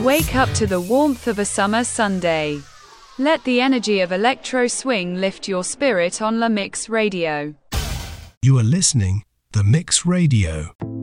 Wake up to the warmth of a summer Sunday. Let the energy of electro swing lift your spirit on La Mix Radio. You are listening The Mix Radio.